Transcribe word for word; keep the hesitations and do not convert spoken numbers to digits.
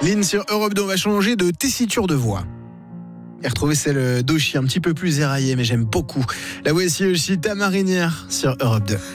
Lynn sur Europe deux, on va changer de tessiture de voix. Et retrouver celle d'Oshi, un petit peu plus éraillée, mais j'aime beaucoup. La voici aussi, Ta marinière sur Europe deux.